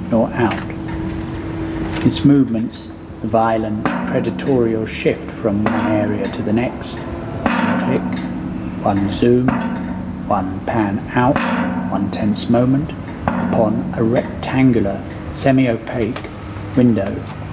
nor out. Its movements, the violent predatorial shift from one area to the next, one click, one zoom, one pan out, one tense moment, upon a rectangular, semi-opaque window